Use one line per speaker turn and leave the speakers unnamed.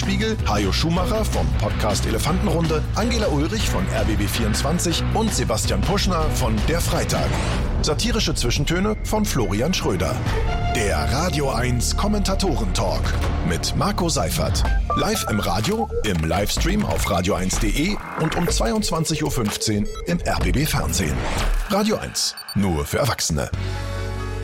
Tagesspiegel, Hajo Schumacher vom Podcast Elefantenrunde, Angela Ulrich von RBB24 und Sebastian Puschner von Der Freitag. Satirische Zwischentöne von Florian Schröder. Der Radio 1 Kommentatoren-Talk mit Marco Seifert. Live im Radio, im Livestream auf radio1.de und um 22.15 Uhr im RBB Fernsehen. Radio 1, nur für Erwachsene.